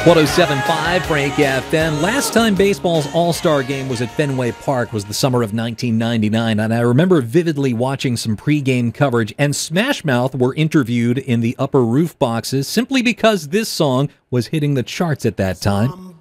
107.5 Frank FM. Last time baseball's All-Star game was at Fenway Park was the summer of 1999, and I remember vividly watching some pregame coverage, and Smash Mouth were interviewed in the upper roof boxes simply because this song was hitting the charts at that time.